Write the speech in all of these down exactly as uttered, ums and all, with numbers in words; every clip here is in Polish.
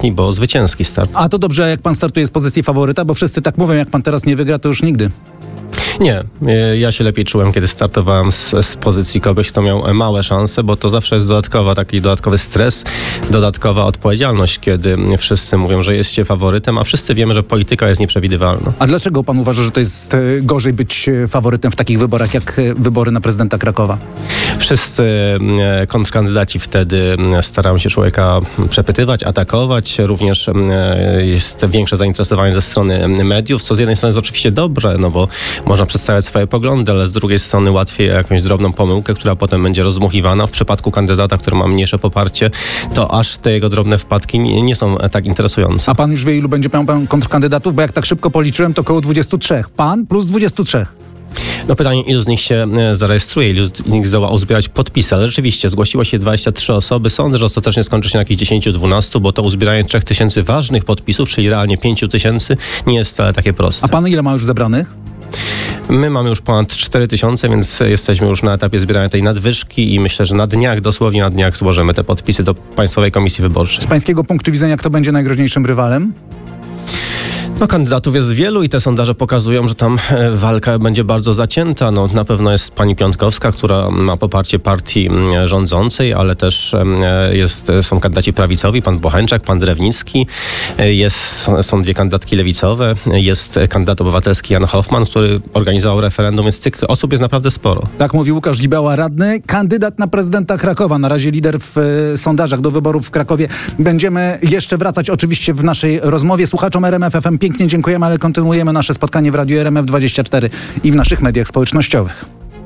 ostatni, bo zwycięski start. A to dobrze, jak pan startuje z pozycji faworyta, bo wszyscy tak mówią, jak pan teraz nie wygra, to już nigdy. Nie, ja się lepiej czułem, kiedy startowałem z, z pozycji kogoś, kto miał małe szanse, bo to zawsze jest dodatkowa, taki dodatkowy stres, dodatkowa odpowiedzialność, kiedy wszyscy mówią, że jest się faworytem, a wszyscy wiemy, że polityka jest nieprzewidywalna. A dlaczego pan uważa, że to jest e, gorzej być faworytem w takich wyborach, jak e, wybory na prezydenta Krakowa? Wszyscy e, kontrkandydaci wtedy starają się człowieka przepytywać, atakować. Również e, jest większe zainteresowanie ze strony mediów, co z jednej strony jest oczywiście dobre, no bo można przedstawiać swoje poglądy, ale z drugiej strony łatwiej jakąś drobną pomyłkę, która potem będzie rozdmuchiwana. W przypadku kandydata, który ma mniejsze poparcie, to aż te jego drobne wpadki nie, nie są tak interesujące. A pan już wie, ilu będzie miał pan kontrkandydatów? Bo jak tak szybko policzyłem, to około dwudziestu trzech. Pan plus dwudziestu trzech. No pytanie, ilu z nich się zarejestruje, ilu z nich zdoła uzbierać podpisy, ale rzeczywiście zgłosiło się dwadzieścia trzy osoby. Sądzę, że ostatecznie skończy się na jakieś dziesięć dwanaście, bo to uzbieranie trzech tysięcy ważnych podpisów, czyli realnie pięć tysięcy, nie jest wcale takie proste. A pan ile ma już zebranych? My mamy już ponad cztery tysiące, więc jesteśmy już na etapie zbierania tej nadwyżki i myślę, że na dniach, dosłownie na dniach złożymy te podpisy do Państwowej Komisji Wyborczej. Z pańskiego punktu widzenia, kto będzie najgroźniejszym rywalem? No, kandydatów jest wielu i te sondaże pokazują, że tam walka będzie bardzo zacięta. No, na pewno jest pani Piątkowska, która ma poparcie partii rządzącej, ale też jest, są kandydaci prawicowi, pan Bocheńczak, pan Drewnicki, jest, są dwie kandydatki lewicowe, jest kandydat obywatelski Jan Hoffman, który organizował referendum, więc tych osób jest naprawdę sporo. Tak mówi Łukasz Libała, radny, kandydat na prezydenta Krakowa, na razie lider w y, sondażach do wyborów w Krakowie. Będziemy jeszcze wracać oczywiście w naszej rozmowie. Słuchaczom R M F F M pięknie dziękujemy, ale kontynuujemy nasze spotkanie w Radiu R M F dwadzieścia cztery i w naszych mediach społecznościowych.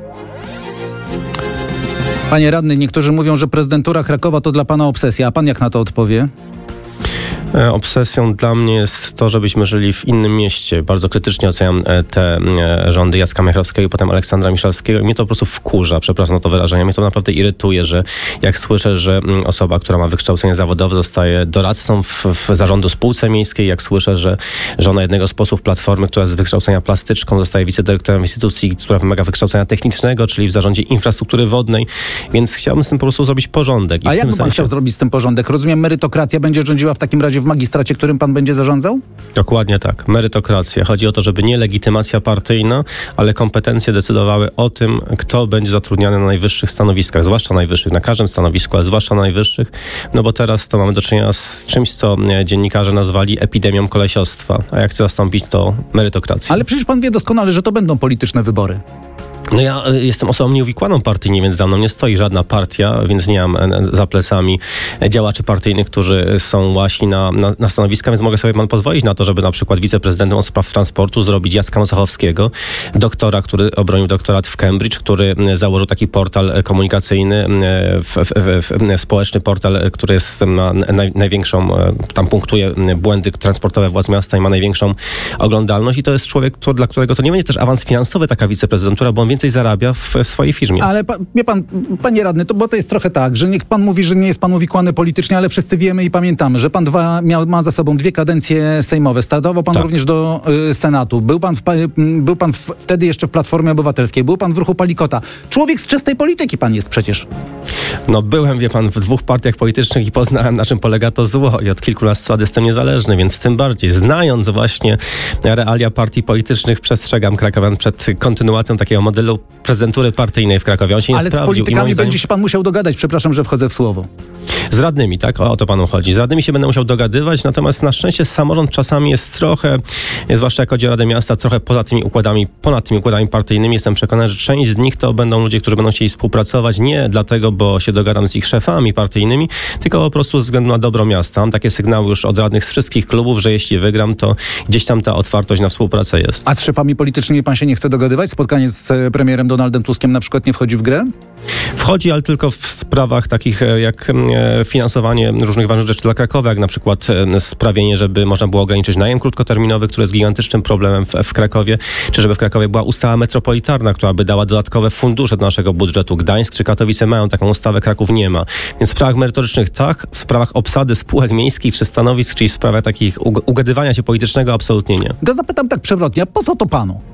Panie radny, niektórzy mówią, że prezydentura Krakowa to dla pana obsesja, a pan jak na to odpowie? Obsesją dla mnie jest to, żebyśmy żyli w innym mieście. Bardzo krytycznie oceniam te rządy Jacka Michalskiego i potem Aleksandra Miszalskiego. Mnie to po prostu wkurza, przepraszam za to wyrażenie. Mnie to naprawdę irytuje, że jak słyszę, że osoba, która ma wykształcenie zawodowe, zostaje doradcą w, w zarządu spółce miejskiej, jak słyszę, że żona jednego z posłów Platformy, która jest z wykształcenia plastyczką, zostaje wicedyrektorem instytucji, która wymaga wykształcenia technicznego, czyli w zarządzie infrastruktury wodnej. Więc chciałbym z tym po prostu zrobić porządek. I A w jak tym by pan sensie... chciał zrobić z tym porządek? Rozumiem, merytokracja będzie rządziła w takim razie w magistracie, którym pan będzie zarządzał? Dokładnie tak. Merytokracja. Chodzi o to, żeby nie legitymacja partyjna, ale kompetencje decydowały o tym, kto będzie zatrudniany na najwyższych stanowiskach, zwłaszcza najwyższych, na każdym stanowisku, ale zwłaszcza najwyższych, no bo teraz to mamy do czynienia z czymś, co dziennikarze nazwali epidemią kolesiostwa, a jak chce zastąpić to merytokrację. Ale przecież pan wie doskonale, że to będą polityczne wybory. No ja jestem osobą nieuwikłaną partyjnie, więc za mną nie stoi żadna partia, więc nie mam za plecami działaczy partyjnych, którzy są łasi na, na, na stanowiska, więc mogę sobie pan pozwolić na to, żeby na przykład wiceprezydentem od spraw transportu zrobić Jacka Mosochowskiego, doktora, który obronił doktorat w Cambridge, który założył taki portal komunikacyjny, w, w, w, społeczny portal, który jest ma naj, największą, tam punktuje błędy transportowe władz miasta i ma największą oglądalność i to jest człowiek, to, dla którego to nie będzie też awans finansowy taka wiceprezydentura, bo on więcej zarabia w swojej firmie. Ale pa, wie pan, panie radny, to bo to jest trochę tak, że niech pan mówi, że nie jest pan uwikłany politycznie, ale wszyscy wiemy i pamiętamy, że pan dwa, miał, ma za sobą dwie kadencje sejmowe. Startował pan tak. również do y, Senatu. Był pan, w, był pan w, wtedy jeszcze w Platformie Obywatelskiej. Był pan w ruchu Palikota. Człowiek z czystej polityki pan jest przecież. No byłem, wie pan, w dwóch partiach politycznych i poznałem, na czym polega to zło. I od kilkunastu lat jestem niezależny, więc tym bardziej, znając właśnie realia partii politycznych, przestrzegam krakowian przed kontynuacją takiego modelu prezydentury partyjnej w Krakowie. On się nie Ale sprawdził. z politykami zdaniem... będzie się pan musiał dogadać. Przepraszam, że wchodzę w słowo. Z radnymi, tak? O, o to panu chodzi. Z radnymi się będę musiał dogadywać, natomiast na szczęście samorząd czasami jest trochę, zwłaszcza jak chodzi o Radę Miasta, trochę poza tymi układami, ponad tymi układami partyjnymi. Jestem przekonany, że część z nich to będą ludzie, którzy będą chcieli współpracować nie dlatego, bo się dogadam z ich szefami partyjnymi, tylko po prostu ze względu na dobro miasta. Mam takie sygnały już od radnych z wszystkich klubów, że jeśli wygram, to gdzieś tam ta otwartość na współpracę jest. A z szefami politycznymi pan się nie chce dogadywać? Spotkanie z premierem Donaldem Tuskiem na przykład nie wchodzi w grę? Wchodzi, ale tylko w sprawach takich jak finansowanie różnych ważnych rzeczy dla Krakowa, jak na przykład sprawienie, żeby można było ograniczyć najem krótkoterminowy, który jest gigantycznym problemem w, w Krakowie, czy żeby w Krakowie była ustawa metropolitarna, która by dała dodatkowe fundusze do naszego budżetu. Gdańsk czy Katowice mają taką ustawę, Kraków nie ma. Więc w sprawach merytorycznych tak, w sprawach obsady spółek miejskich czy stanowisk, czyli w sprawach takich ugadywania się politycznego absolutnie nie. To zapytam tak przewrotnie, a po co to panu?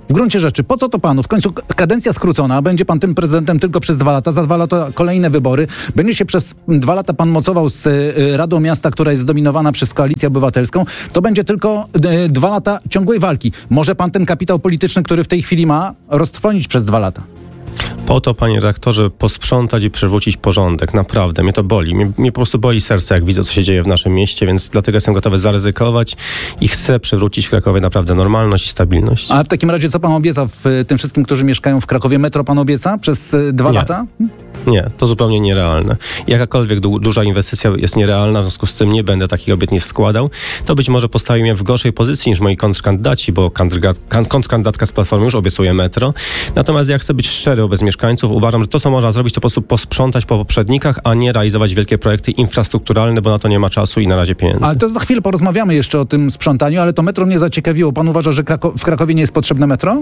W gruncie rzeczy, po co to panu? W końcu kadencja skrócona, będzie pan tym prezydentem tylko przez dwa lata, za dwa lata kolejne wybory. Będzie się przez dwa lata pan mocował z y, Radą Miasta, która jest zdominowana przez Koalicję Obywatelską. To będzie tylko y, dwa lata ciągłej walki. Może pan ten kapitał polityczny, który w tej chwili ma, roztrwonić przez dwa lata. Po to, panie redaktorze, posprzątać i przywrócić porządek. Naprawdę, mnie to boli. Mnie, mnie po prostu boli serce, jak widzę, co się dzieje w naszym mieście, więc dlatego jestem gotowy zaryzykować i chcę przywrócić w Krakowie naprawdę normalność i stabilność. A w takim razie co pan obieca w tym wszystkim, którzy mieszkają w Krakowie? Metro pan obieca przez y, dwa Nie. lata? Nie, to zupełnie nierealne. Jakakolwiek du- duża inwestycja jest nierealna, w związku z tym nie będę takich obietnic składał. To być może postawi mnie w gorszej pozycji niż moi kontrkandydaci, bo kandryga- kontrkandydatka z Platformy już obiecuje metro. Natomiast ja chcę być szczery wobec mieszkańców. Uważam, że to, co można zrobić, to po prostu posprzątać po poprzednikach, a nie realizować wielkie projekty infrastrukturalne, bo na to nie ma czasu i na razie pieniędzy. Ale to za chwilę porozmawiamy jeszcze o tym sprzątaniu, ale to metro mnie zaciekawiło. Pan uważa, że Krako- w Krakowie nie jest potrzebne metro?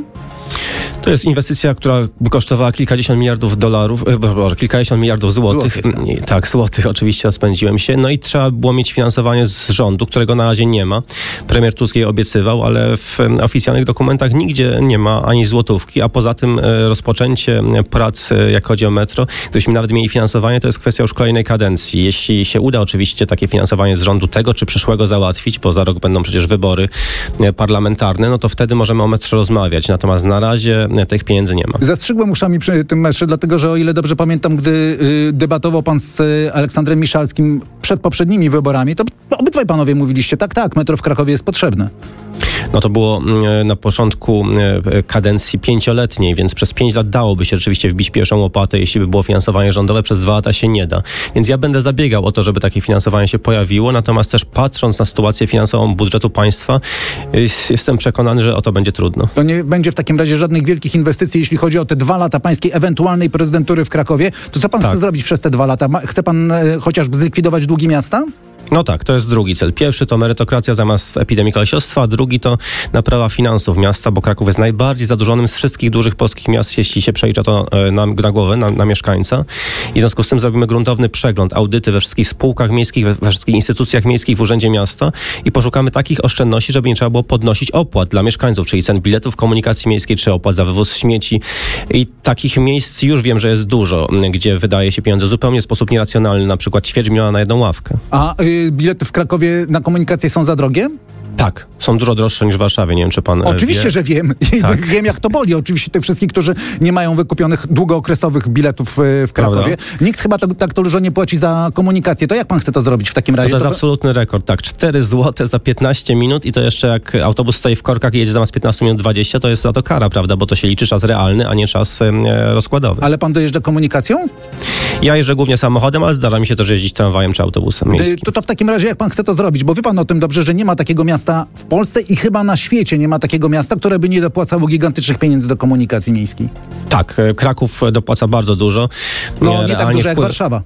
To jest inwestycja, która by kosztowała kilkadziesiąt miliardów dolarów, e, boże, kilkadziesiąt miliardów złotych. Złotych, tak. I, tak, złotych oczywiście rozpędziłem się. No i trzeba było mieć finansowanie z rządu, którego na razie nie ma. Premier Tusk je obiecywał, ale w em, oficjalnych dokumentach nigdzie nie ma ani złotówki, a poza tym e, rozpoczęcie prac, e, jak chodzi o metro, gdybyśmy nawet mieli finansowanie, to jest kwestia już kolejnej kadencji. Jeśli się uda oczywiście takie finansowanie z rządu tego czy przyszłego załatwić, bo za rok będą przecież wybory e, parlamentarne, no to wtedy możemy o metrze rozmawiać. Natomiast na razie e, tych pieniędzy nie ma. Zastrzygłem uszami przy tym metrze, dlatego że o ile dobrze pamiętam, gdy y, debatował pan z y, Aleksandrem Miszalskim przed poprzednimi wyborami, to obydwaj panowie mówiliście, tak, tak, metro w Krakowie jest potrzebne. No to było mm, na początku e, kadencji pięcioletniej, więc przez pięć lat dałoby się rzeczywiście wbić pierwszą łopatę, jeśli by było finansowanie rządowe, przez dwa lata się nie da. Więc ja będę zabiegał o to, żeby takie finansowanie się pojawiło, natomiast też patrząc na sytuację finansową budżetu państwa, y, jestem przekonany, że o to będzie trudno. To nie będzie w takim razie żadnych wielkich inwestycji, jeśli chodzi o te dwa lata pańskiej ewentualnej prezydentury w Krakowie. To co pan Tak. chce zrobić przez te dwa lata? Ma, chce pan y, chociażby zlikwidować długi miasta? No tak, to jest drugi cel. Pierwszy to merytokracja zamiast epidemii kolesiostwa, a drugi to naprawa finansów miasta, bo Kraków jest najbardziej zadłużonym z wszystkich dużych polskich miast, jeśli się przelicza to e, na, na głowę, na, na mieszkańca. I w związku z tym zrobimy gruntowny przegląd, audyty we wszystkich spółkach miejskich, we, we wszystkich instytucjach miejskich w Urzędzie Miasta i poszukamy takich oszczędności, żeby nie trzeba było podnosić opłat dla mieszkańców, czyli cen biletów komunikacji miejskiej, czy opłat za wywóz śmieci. I takich miejsc już wiem, że jest dużo, gdzie wydaje się pieniądze zupełnie w sposób nieracjonalny, na przykład ćwierć miliona na jedną ławkę. A y, bilety w Krakowie na komunikację są za drogie? Tak, są dużo droższe niż w Warszawie, nie wiem czy pan e, Oczywiście, wie. że wiem. I Tak. wiem, jak to boli. Oczywiście tych wszystkich, którzy nie mają wykupionych długookresowych biletów y, w Krakowie. Prawda. Nikt chyba tak, tak dużo nie płaci za komunikację. To jak pan chce to zrobić w takim razie? To jest To- absolutny rekord, tak. cztery złote za piętnaście minut i to jeszcze jak autobus stoi w korkach i jedzie zamiast piętnaście minut dwadzieścia, to jest za to kara, prawda, bo to się liczy czas realny, a nie czas e, rozkładowy. Ale pan dojeżdża komunikacją? Ja jeżdżę głównie samochodem, ale zdarza mi się też jeździć tramwajem czy autobusem miejskim. Y, To, to w takim razie jak pan chce to zrobić? Bo wie pan o tym dobrze, że nie ma takiego miasta w Polsce i chyba na świecie nie ma takiego miasta, które by nie dopłacało gigantycznych pieniędzy do komunikacji miejskiej. Tak, e, Kraków dopłaca bardzo dużo. No nie tak Realnie dużo jak wpływ- Warszawa.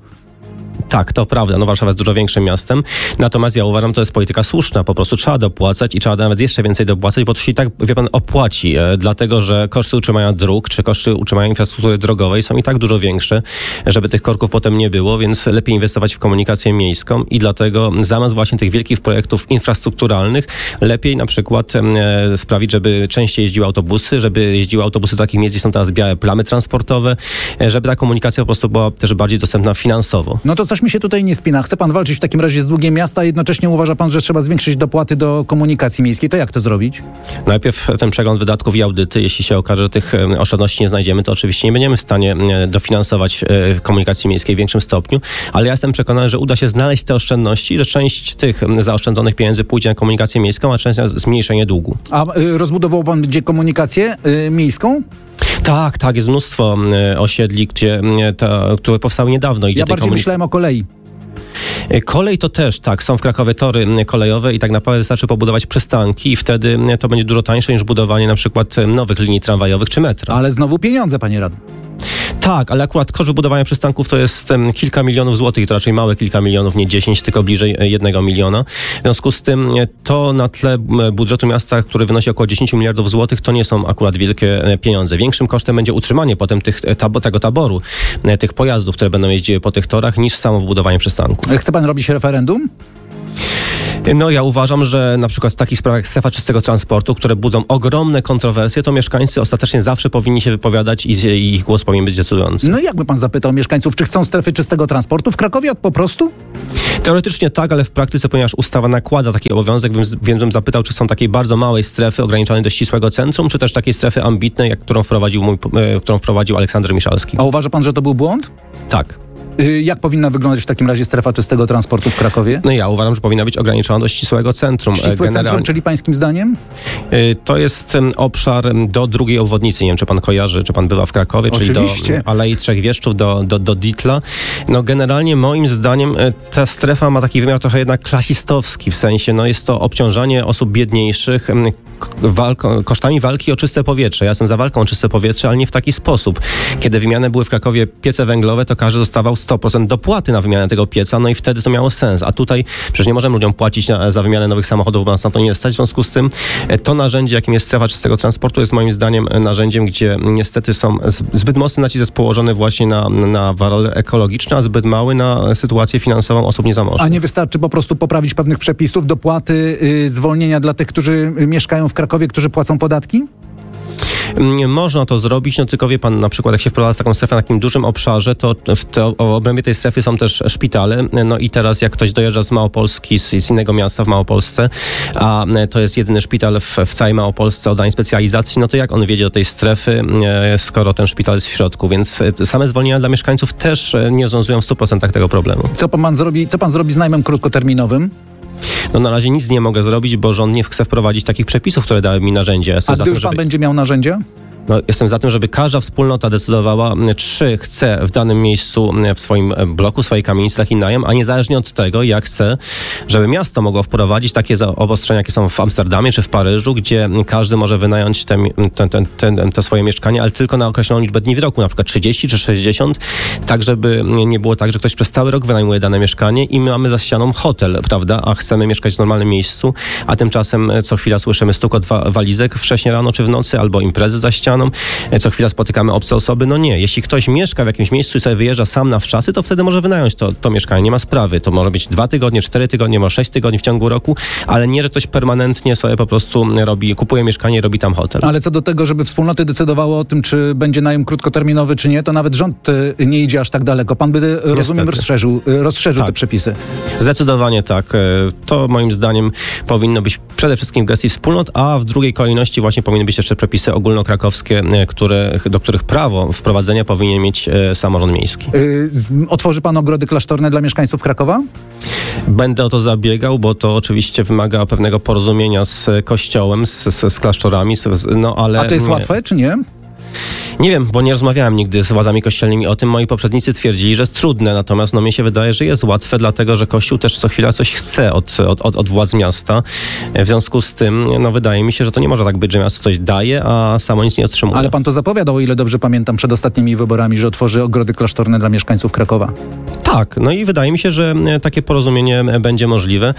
Tak, to prawda. No Warszawa jest dużo większym miastem. Natomiast ja uważam, to jest polityka słuszna. Po prostu trzeba dopłacać i trzeba nawet jeszcze więcej dopłacać, bo to się i tak, wie pan, opłaci. E, dlatego, że koszty utrzymania dróg, czy koszty utrzymania infrastruktury drogowej są i tak dużo większe, żeby tych korków potem nie było, więc lepiej inwestować w komunikację miejską i dlatego zamiast właśnie tych wielkich projektów infrastrukturalnych, lepiej na przykład e, sprawić, żeby częściej jeździły autobusy, żeby jeździły autobusy do takich miejsc, gdzie są teraz białe plamy transportowe, e, żeby ta komunikacja po prostu była też bardziej dostępna finansowo. No to coś mi się tutaj nie spina. Chce pan walczyć w takim razie z długiem miasta, a jednocześnie uważa pan, że trzeba zwiększyć dopłaty do komunikacji miejskiej. To jak to zrobić? Najpierw ten przegląd wydatków i audyty. Jeśli się okaże, że tych e, oszczędności nie znajdziemy, to oczywiście nie będziemy w stanie e, dofinansować e, komunikacji miejskiej w większym stopniu, ale ja jestem przekonany, że uda się znaleźć te oszczędności, że część tych m, zaoszczędzonych pieniędzy pójdzie na komunikację miejską, a część na zmniejszenie długu. A y, rozbudował pan gdzie komunikację y, miejską? Tak, tak, jest mnóstwo m, osiedli, gdzie, m, ta, które powstały niedawno. i gdzie Ja tej bardziej komunik- myślałem o kolei. Kolej to też, tak, są w Krakowie tory m, kolejowe i tak naprawdę wystarczy pobudować przystanki i wtedy m, to będzie dużo tańsze niż budowanie na przykład m, nowych linii tramwajowych czy metra. Ale znowu pieniądze, panie radny. Tak, ale akurat koszt budowania przystanków to jest em, kilka milionów złotych, to raczej małe kilka milionów, nie dziesięć, tylko bliżej e, jednego miliona. W związku z tym e, to na tle m, budżetu miasta, który wynosi około dziesięć miliardów złotych, to nie są akurat wielkie e, pieniądze. Większym kosztem będzie utrzymanie potem tych, e, tab- tego taboru, e, tych pojazdów, które będą jeździły po tych torach, niż samo wbudowanie przystanku. Chce pan robić referendum? No ja uważam, że na przykład w takich sprawach jak strefa czystego transportu, które budzą ogromne kontrowersje, to mieszkańcy ostatecznie zawsze powinni się wypowiadać i, i ich głos powinien być decydujący. No jakby pan zapytał mieszkańców, czy chcą strefy czystego transportu w Krakowie po prostu? Teoretycznie tak, ale w praktyce, ponieważ ustawa nakłada taki obowiązek, więc bym, bym zapytał, czy są takiej bardzo małej strefy ograniczonej do ścisłego centrum, czy też takiej strefy ambitnej, jak którą wprowadził, mój, e, którą wprowadził Aleksander Miszalski. A uważa pan, że to był błąd? Tak. Jak powinna wyglądać w takim razie strefa czystego transportu w Krakowie? No ja uważam, że powinna być ograniczona do ścisłego centrum. Ścisłe Generalnie. centrum, czyli pańskim zdaniem? To jest obszar do drugiej obwodnicy. Nie wiem, czy pan kojarzy, czy pan bywa w Krakowie, Oczywiście. czyli do Alei Trzech Wieszczów, do, do, do Ditla. No generalnie moim zdaniem ta strefa ma taki wymiar trochę jednak klasistowski, w sensie no jest to obciążanie osób biedniejszych walko, kosztami walki o czyste powietrze. Ja jestem za walką o czyste powietrze, ale nie w taki sposób. Kiedy wymiany były w Krakowie piece węglowe, to każdy dostawał sto procent dopłaty na wymianę tego pieca, no i wtedy to miało sens. A tutaj przecież nie możemy ludziom płacić na, za wymianę nowych samochodów, bo nas na to nie stać. W związku z tym to narzędzie, jakim jest strefa czystego transportu, jest moim zdaniem narzędziem, gdzie niestety są zbyt mocny nacisk jest położony właśnie na, na walor ekologiczny, a zbyt mały na sytuację finansową osób niezamożnych. A nie wystarczy po prostu poprawić pewnych przepisów, dopłaty, yy, zwolnienia dla tych, którzy mieszkają w Krakowie, którzy płacą podatki? Można to zrobić, no tylko wie pan, na przykład jak się wprowadza taką strefę na takim dużym obszarze, to w, te, w obrębie tej strefy są też szpitale, no i teraz jak ktoś dojeżdża z Małopolski, z, z innego miasta w Małopolsce, a to jest jedyny szpital w, w całej Małopolsce o danej specjalizacji, no to jak on wjedzie do tej strefy, skoro ten szpital jest w środku, więc same zwolnienia dla mieszkańców też nie rozwiązują w stu procentach tego problemu. Co pan zrobi, co pan zrobi z najmem krótkoterminowym? No na razie nic nie mogę zrobić, bo rząd nie chce wprowadzić takich przepisów, które dały mi narzędzia. Jestem A gdy tym, już pan żeby... będzie miał narzędzia? No, jestem za tym, żeby każda wspólnota decydowała, czy chce w danym miejscu, w swoim bloku, swojej kamienicy taki najem, a niezależnie od tego, jak chce, żeby miasto mogło wprowadzić takie obostrzenia, jakie są w Amsterdamie czy w Paryżu, gdzie każdy może wynająć te, te, te, te, te swoje mieszkanie, ale tylko na określoną liczbę dni w roku, na przykład trzydzieści czy sześćdziesiąt, tak żeby nie było tak, że ktoś przez cały rok wynajmuje dane mieszkanie i my mamy za ścianą hotel, prawda, a chcemy mieszkać w normalnym miejscu, a tymczasem co chwila słyszymy stukot wa- walizek wcześnie rano czy w nocy, albo imprezy za ścianą. Co chwila spotykamy obce osoby. No nie, jeśli ktoś mieszka w jakimś miejscu i sobie wyjeżdża sam na wczasy, to wtedy może wynająć to, to mieszkanie, nie ma sprawy. To może być dwa tygodnie, cztery tygodnie, może sześć tygodni w ciągu roku, ale nie, że ktoś permanentnie sobie po prostu robi, kupuje mieszkanie i robi tam hotel. Ale co do tego, żeby wspólnoty decydowały o tym, czy będzie najem krótkoterminowy, czy nie, to nawet rząd nie idzie aż tak daleko. Pan by, Niestety. rozumiem, rozszerzył, rozszerzył tak. te przepisy. Zdecydowanie tak. To moim zdaniem powinno być przede wszystkim w gestii wspólnot, a w drugiej kolejności właśnie powinny być jeszcze przepisy ogólnokrakowskie, Które, do których prawo wprowadzenia powinien mieć e, samorząd miejski. Yy, z, otworzy pan ogrody klasztorne dla mieszkańców Krakowa? Będę o to zabiegał, bo to oczywiście wymaga pewnego porozumienia z kościołem, z, z, z klasztorami, z, no ale... A to jest nie. łatwe, czy nie? Nie wiem, bo nie rozmawiałem nigdy z władzami kościelnymi o tym. Moi poprzednicy twierdzili, że jest trudne, natomiast no, mnie się wydaje, że jest łatwe, dlatego że Kościół też co chwila coś chce od, od, od, od władz miasta. W związku z tym, no wydaje mi się, że to nie może tak być, że miasto coś daje, a samo nic nie otrzymuje. Ale pan to zapowiadał, o ile dobrze pamiętam, przed ostatnimi wyborami, że otworzy ogrody klasztorne dla mieszkańców Krakowa. Tak, no i wydaje mi się, że takie porozumienie będzie możliwe.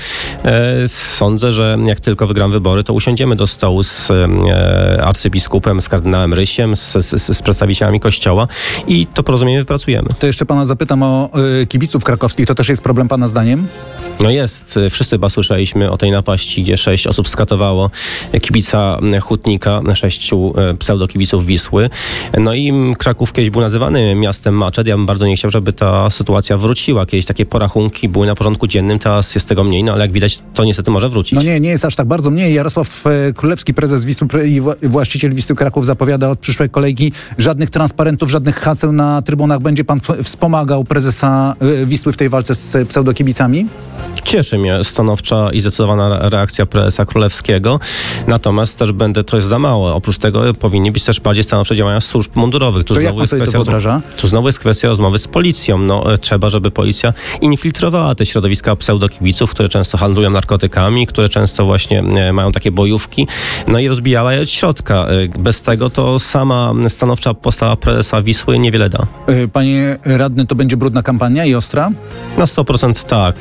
Sądzę, że jak tylko wygram wybory, to usiądziemy do stołu z arcybiskupem, z kardynałem Rysiem, z, z, z przedstawicielami Kościoła i to porozumienie wypracujemy. To jeszcze pana zapytam o y, kibiców krakowskich. To też jest problem pana zdaniem? No jest. Wszyscy chyba słyszeliśmy o tej napaści, gdzie sześć osób skatowało kibica Hutnika, sześciu pseudokibiców Wisły. No i Kraków kiedyś był nazywany miastem maczet. Ja bym bardzo nie chciał, żeby ta sytuacja wróciła. Kiedyś takie porachunki były na porządku dziennym, teraz jest tego mniej, no ale jak widać, to niestety może wrócić. No nie, nie jest aż tak bardzo mniej. Jarosław Królewski, prezes Wisły i właściciel Wisły Kraków, zapowiada od przyszłej kolejki żadnych transparentów, żadnych haseł na trybunach. Będzie pan wspomagał prezesa Wisły w tej walce z pseudokibicami? Cieszy mnie stanowcza i zdecydowana reakcja prezesa Królewskiego, natomiast też będę, to jest za mało. Oprócz tego powinni być też bardziej stanowcze działania służb mundurowych. Tu to jak pan sobie to wyobraża? Tu znowu jest kwestia rozmowy z policją. No, trzeba, żeby policja infiltrowała te środowiska pseudokibiców, które często handlują narkotykami, które często właśnie mają takie bojówki, no i rozbijała je od środka. Bez tego to sama stanowcza postawa prezesa Wisły niewiele da. Panie radny, to będzie brudna kampania i ostra? Na sto procent tak. Ja pamiętam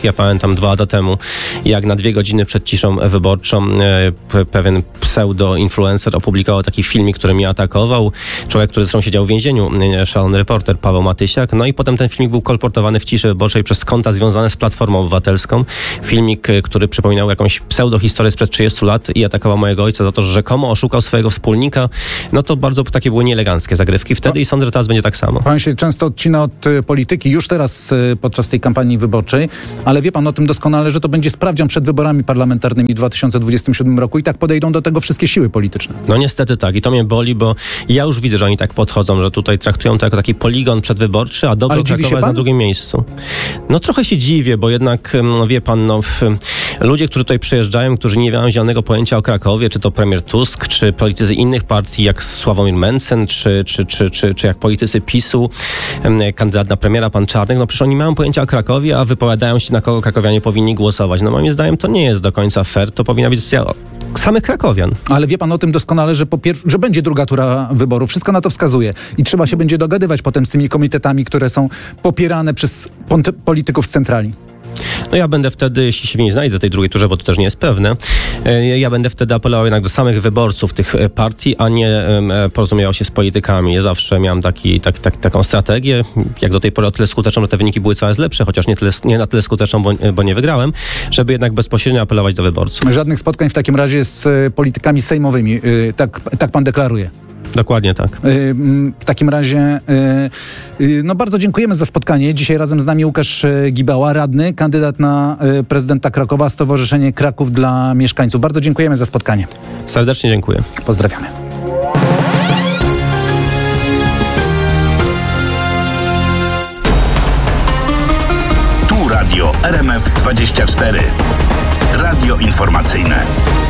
pamiętam dwa lata temu, jak na dwie godziny przed ciszą wyborczą e, pewien pseudo-influencer opublikował taki filmik, który mnie atakował. Człowiek, który zresztą siedział w więzieniu, szalony reporter Paweł Matysiak. No i potem ten filmik był kolportowany w ciszy wyborczej przez konta związane z Platformą Obywatelską. Filmik, który przypominał jakąś pseudo-historię sprzed trzydziestu lat i atakował mojego ojca za to, że rzekomo oszukał swojego wspólnika. No to bardzo takie były nieeleganckie zagrywki wtedy i sądzę, że teraz będzie tak samo. Pan się często odcina od y, polityki, już teraz y, podczas tej kampanii wyborczej, ale wie pan o tym doskonale, że to będzie sprawdzian przed wyborami parlamentarnymi w dwa tysiące dwudziestym siódmym roku i tak podejdą do tego wszystkie siły polityczne. No niestety tak i to mnie boli, bo ja już widzę, że oni tak podchodzą, że tutaj traktują to jako taki poligon przedwyborczy, a dobro Krakowa jest na drugim miejscu. No trochę się dziwię, bo jednak wie pan, no w, ludzie, którzy tutaj przyjeżdżają, którzy nie mają zielonego pojęcia o Krakowie, czy to premier Tusk, czy politycy innych partii, jak Sławomir Mencen, czy, czy, czy, czy, czy jak politycy PiSu, kandydat na premiera, pan Czarnek, no przecież oni mają pojęcia o Krakowie, a wypowiadają się, na kogo krakowianie powinni głosować. No moim zdaniem to nie jest do końca fair, to powinna być decyzja samych krakowian. Ale wie pan o tym doskonale, że, po pier- że będzie druga tura wyborów. Wszystko na to wskazuje. I trzeba się będzie dogadywać potem z tymi komitetami, które są popierane przez pont- polityków z centrali. No ja będę wtedy, jeśli się nie znajdę w tej drugiej turze, bo to też nie jest pewne, ja będę wtedy apelował jednak do samych wyborców tych partii, a nie porozumiewał się z politykami. Ja zawsze miałem taki, tak, tak, taką strategię, jak do tej pory o tyle skuteczną, że te wyniki były coraz lepsze, chociaż nie, tyle, nie na tyle skuteczną, bo, bo nie wygrałem, żeby jednak bezpośrednio apelować do wyborców. Żadnych spotkań w takim razie z politykami sejmowymi, tak, tak pan deklaruje? Dokładnie tak. W takim razie no bardzo dziękujemy za spotkanie. Dzisiaj razem z nami Łukasz Gibała, radny, kandydat na prezydenta Krakowa, Stowarzyszenie Kraków dla Mieszkańców. Bardzo dziękujemy za spotkanie. Serdecznie dziękuję. Pozdrawiamy. Tu Radio R M F dwadzieścia cztery. Radio informacyjne.